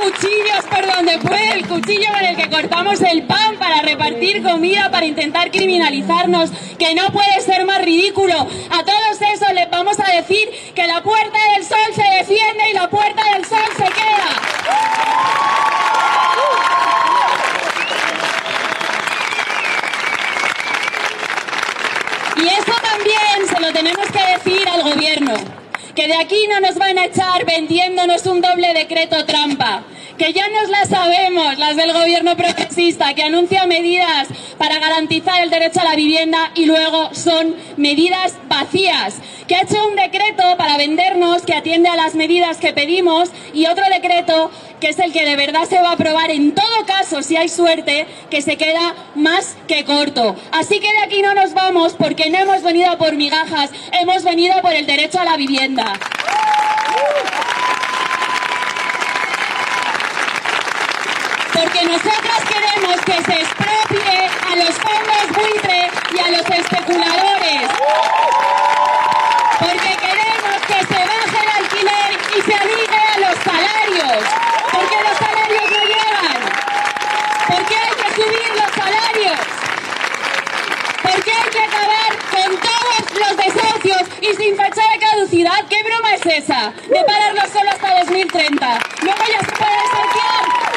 cuchillos por donde puede, el cuchillo con el que cortamos el pan para repartir comida, para intentar criminalizarnos, que no puede ser más ridículo. A todos esos les vamos a decir que la Puerta del Sol se defiende y la Puerta del Sol se queda. Y eso también se lo tenemos que decir al gobierno, que de aquí no nos van a echar vendiéndonos un doble decreto trampa, que ya nos las sabemos, las del gobierno progresista, que anuncia medidas para garantizar el derecho a la vivienda y luego son medidas vacías, que ha hecho un decreto para vendernos que atiende a las medidas que pedimos y otro decreto que es el que de verdad se va a aprobar en todo caso, si hay suerte, que se queda más que corto. Así que de aquí no nos vamos porque no hemos venido a por migajas, hemos venido por el derecho a la vivienda. Porque nosotros queremos que se expropie a los fondos buitre y a los especuladores. Porque queremos que se baje el alquiler y se aligue a los salarios. Porque los salarios no llegan. Porque hay que subir los salarios. Porque hay que acabar con todos los desahucios y sin fecha de caducidad. ¿Qué broma es esa? De pararlos solo hasta 2030. Luego ya se puede desahuciar.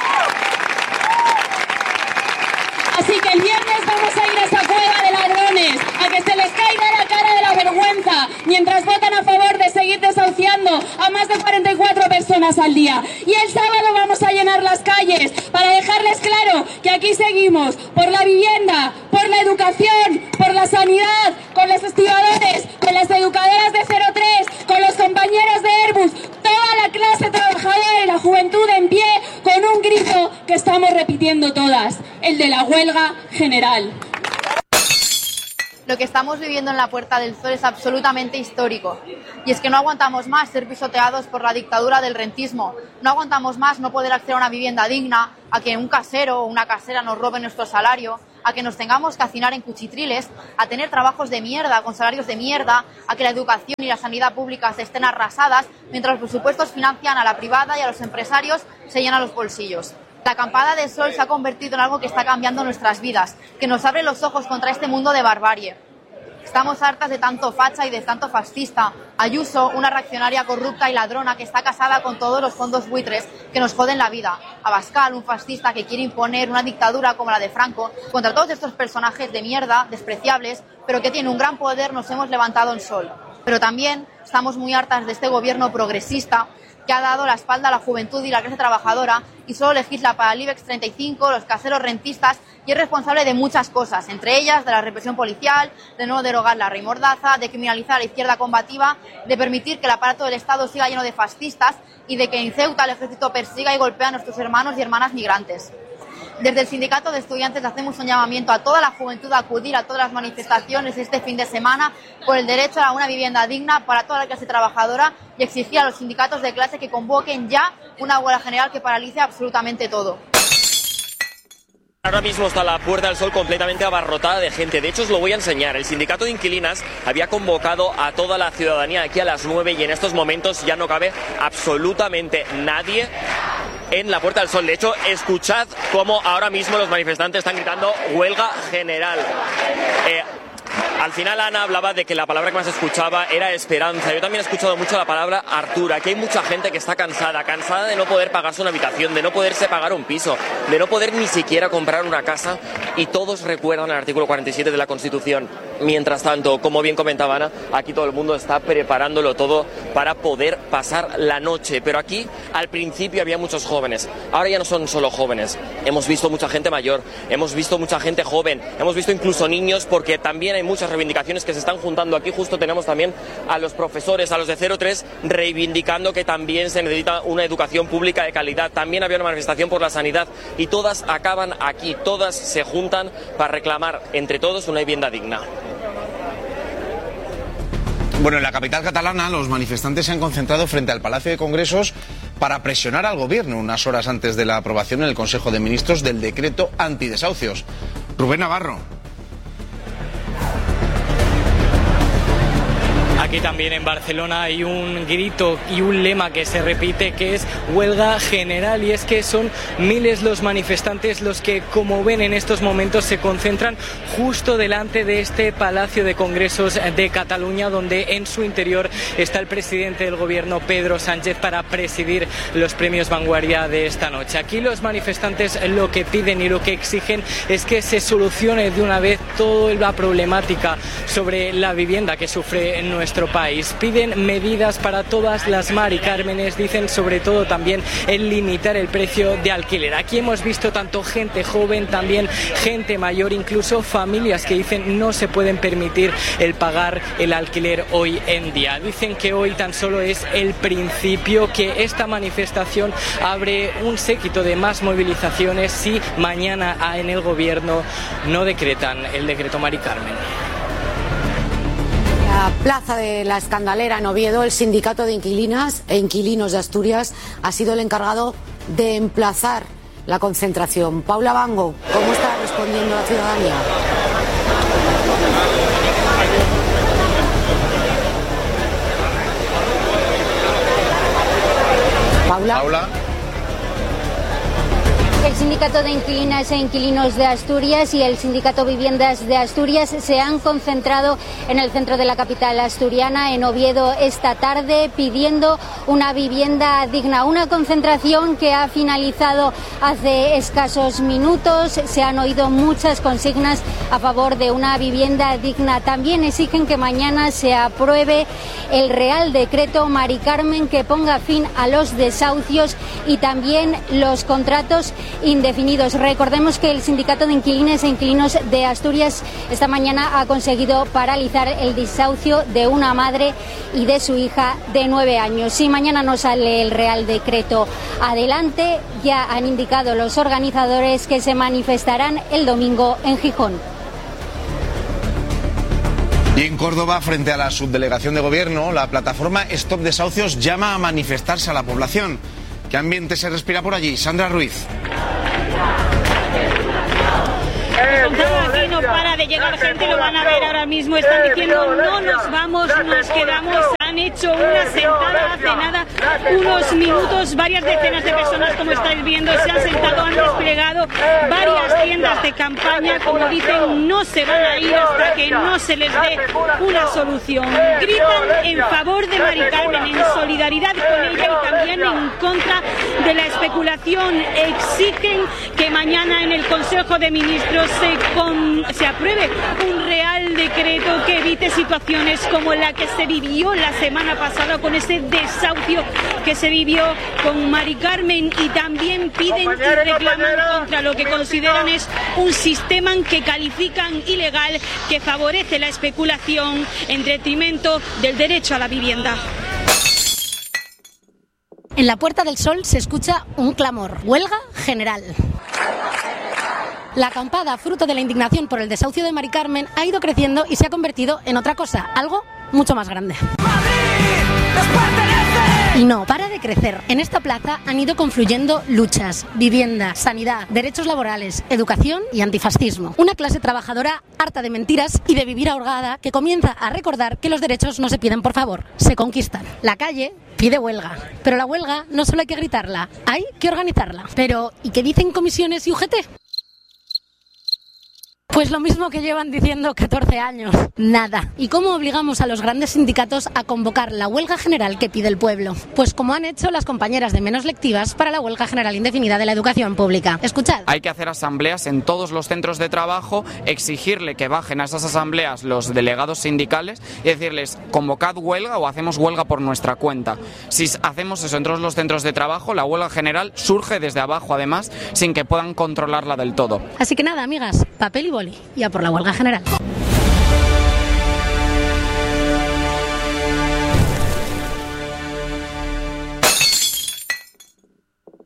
Así que el viernes vamos a ir a esa cueva de ladrones, a que se les caiga la cara de la vergüenza, mientras votan a favor de seguir desahuciando a más de 44 personas al día. Y el sábado vamos a llenar las calles para dejarles claro que aquí seguimos por la vivienda, por la educación, por la sanidad, con los estibadores, con las educadoras de 03, con los compañeros de Airbus, toda la clase trabajadora y la juventud en pie, con un grito que estamos repitiendo todas, el de la huelga general. Lo que estamos viviendo en la Puerta del Sol es absolutamente histórico. Y es que no aguantamos más ser pisoteados por la dictadura del rentismo. No aguantamos más no poder acceder a una vivienda digna, a que un casero o una casera nos robe nuestro salario, a que nos tengamos que hacinar en cuchitriles, a tener trabajos de mierda, con salarios de mierda, a que la educación y la sanidad públicas estén arrasadas, mientras los presupuestos financian a la privada y a los empresarios se llenan los bolsillos. La acampada de sol se ha convertido en algo que está cambiando nuestras vidas, que nos abre los ojos contra este mundo de barbarie. Estamos hartas de tanto facha y de tanto fascista. Ayuso, una reaccionaria corrupta y ladrona que está casada con todos los fondos buitres que nos joden la vida. Abascal, un fascista que quiere imponer una dictadura como la de Franco. Contra todos estos personajes de mierda, despreciables, pero que tienen un gran poder, nos hemos levantado en sol. Pero también estamos muy hartas de este gobierno progresista que ha dado la espalda a la juventud y la clase trabajadora y solo legisla para el IBEX 35, los caseros rentistas y es responsable de muchas cosas, entre ellas de la represión policial, de no derogar la ley Mordaza, de criminalizar a la izquierda combativa, de permitir que el aparato del Estado siga lleno de fascistas y de que en Ceuta el ejército persiga y golpea a nuestros hermanos y hermanas migrantes. Desde el Sindicato de Estudiantes hacemos un llamamiento a toda la juventud a acudir a todas las manifestaciones este fin de semana por el derecho a una vivienda digna para toda la clase trabajadora y exigir a los sindicatos de clase que convoquen ya una huelga general que paralice absolutamente todo. Ahora mismo está la Puerta del Sol completamente abarrotada de gente. De hecho, os lo voy a enseñar. El sindicato de inquilinas había convocado a toda la ciudadanía aquí a las 9 y en estos momentos ya no cabe absolutamente nadie en la Puerta del Sol. De hecho, escuchad cómo ahora mismo los manifestantes están gritando huelga general. Al final Ana hablaba de que la palabra que más escuchaba era esperanza. Yo también he escuchado mucho la palabra Artur. Aquí hay mucha gente que está cansada de no poder pagarse una habitación, de no poderse pagar un piso, de no poder ni siquiera comprar una casa, y todos recuerdan el artículo 47 de la Constitución. Mientras tanto, como bien comentaba Ana, aquí todo el mundo está preparándolo todo para poder pasar la noche. Pero aquí al principio había muchos jóvenes, ahora ya no son solo jóvenes. Hemos visto mucha gente mayor, hemos visto mucha gente joven, hemos visto incluso niños, porque también hay muchas reivindicaciones que se están juntando aquí. Justo tenemos también a los profesores, a los de 03, reivindicando que también se necesita una educación pública de calidad. También había una manifestación por la sanidad y todas acaban aquí, todas se juntan para reclamar entre todos una vivienda digna. Bueno, en la capital catalana los manifestantes se han concentrado frente al Palacio de Congresos para presionar al gobierno unas horas antes de la aprobación en el Consejo de Ministros del decreto antidesahucios. Rubén Navarro. Aquí también en Barcelona hay un grito y un lema que se repite, que es huelga general, y es que son miles los manifestantes los que, como ven en estos momentos, se concentran justo delante de este Palacio de Congresos de Cataluña, donde en su interior está el presidente del gobierno, Pedro Sánchez, para presidir los premios Vanguardia de esta noche. Aquí los manifestantes lo que piden y lo que exigen es que se solucione de una vez toda la problemática sobre la vivienda que sufre en nuestro país. Piden medidas para todas las Mari Cármenes, dicen sobre todo también el limitar el precio de alquiler. Aquí hemos visto tanto gente joven, también gente mayor, incluso familias que dicen no se pueden permitir el pagar el alquiler hoy en día. Dicen que hoy tan solo es el principio, que esta manifestación abre un séquito de más movilizaciones si mañana en el gobierno no decretan el decreto Mari Carmen. La plaza de la Escandalera en Oviedo, el sindicato de inquilinas e inquilinos de Asturias ha sido el encargado de emplazar la concentración. Paula Bango, ¿cómo está respondiendo la ciudadanía? Paula. El Sindicato de Inquilinas e Inquilinos de Asturias y el Sindicato Viviendas de Asturias se han concentrado en el centro de la capital asturiana, en Oviedo, esta tarde, pidiendo una vivienda digna. Una concentración que ha finalizado hace escasos minutos. Se han oído muchas consignas a favor de una vivienda digna. También exigen que mañana se apruebe el Real Decreto Mari Carmen, que ponga fin a los desahucios y también los contratos indefinidos. Recordemos que el Sindicato de Inquilinas e Inquilinos de Asturias esta mañana ha conseguido paralizar el desahucio de una madre y de su hija de 9 años. Si mañana no sale el Real Decreto adelante, ya han indicado los organizadores que se manifestarán el domingo en Gijón. Y en Córdoba, frente a la subdelegación de gobierno, la plataforma Stop Desahucios llama a manifestarse a la población. ¿Qué ambiente se respira por allí? Sandra Ruiz. Aquí no para de llegar gente, lo van a ver ahora mismo, están diciendo no nos vamos, nos quedamos. Han hecho una sentada hace nada, unos minutos, varias decenas de personas, como estáis viendo, se han sentado, han desplegado varias tiendas de campaña, como dicen, no se van a ir hasta que no se les dé una solución. Gritan en favor de Mari Carmen, en solidaridad con ella y también en contra de la especulación. Exigen que mañana en el Consejo de Ministros se apruebe un Real Decreto que evite situaciones como la que se vivió la semana pasada con ese desahucio que se vivió con Mari Carmen, y también piden y reclaman contra lo que consideran es un sistema que califican ilegal, que favorece la especulación en detrimento del derecho a la vivienda. En la Puerta del Sol se escucha un clamor: huelga general. La acampada, fruto de la indignación por el desahucio de Mari Carmen, ha ido creciendo y se ha convertido en otra cosa, algo mucho más grande. Y no para de crecer. En esta plaza han ido confluyendo luchas, vivienda, sanidad, derechos laborales, educación y antifascismo. Una clase trabajadora harta de mentiras y de vivir ahogada, que comienza a recordar que los derechos no se piden por favor, se conquistan. La calle pide huelga, pero la huelga no solo hay que gritarla, hay que organizarla. Pero, ¿y qué dicen comisiones y UGT? Pues lo mismo que llevan diciendo 14 años, nada. ¿Y cómo obligamos a los grandes sindicatos a convocar la huelga general que pide el pueblo? Pues como han hecho las compañeras de menos lectivas para la huelga general indefinida de la educación pública. Escuchad. Hay que hacer asambleas en todos los centros de trabajo, exigirle que bajen a esas asambleas los delegados sindicales y decirles: convocad huelga o hacemos huelga por nuestra cuenta. Si hacemos eso en todos los centros de trabajo, la huelga general surge desde abajo, además, sin que puedan controlarla del todo. Así que nada, amigas, papel y boli. Y a por la huelga general.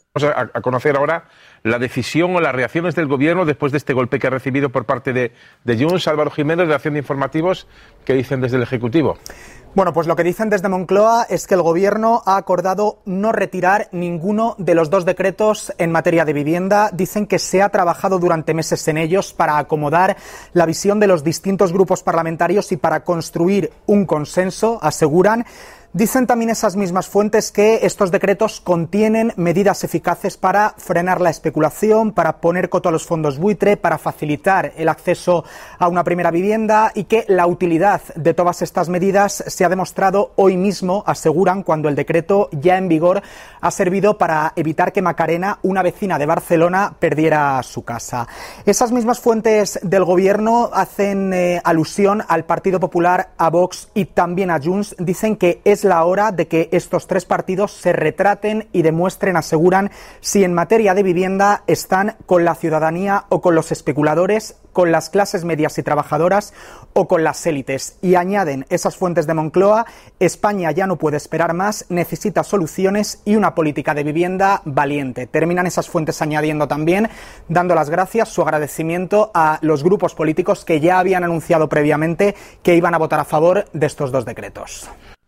Vamos a conocer ahora la decisión o las reacciones del Gobierno después de este golpe que ha recibido por parte de Junts. Álvaro Jiménez, de Acción de Informativos, ¿qué dicen desde el Ejecutivo? Bueno, pues lo que dicen desde Moncloa es que el Gobierno ha acordado no retirar ninguno de los 2 decretos en materia de vivienda. Dicen que se ha trabajado durante meses en ellos para acomodar la visión de los distintos grupos parlamentarios y para construir un consenso, aseguran. Dicen también esas mismas fuentes que estos decretos contienen medidas eficaces para frenar la especulación, para poner coto a los fondos buitre, para facilitar el acceso a una primera vivienda y que la utilidad de todas estas medidas se ha demostrado hoy mismo, aseguran, cuando el decreto ya en vigor ha servido para evitar que Macarena, una vecina de Barcelona, perdiera su casa. Esas mismas fuentes del Gobierno hacen alusión al Partido Popular, a Vox y también a Junts. Dicen que es la hora de que estos 3 partidos se retraten y demuestren, aseguran, si en materia de vivienda están con la ciudadanía o con los especuladores, con las clases medias y trabajadoras o con las élites. Y añaden esas fuentes de Moncloa, España ya no puede esperar más, necesita soluciones y una política de vivienda valiente. Terminan esas fuentes añadiendo también, dando las gracias, su agradecimiento a los grupos políticos que ya habían anunciado previamente que iban a votar a favor de estos 2 decretos.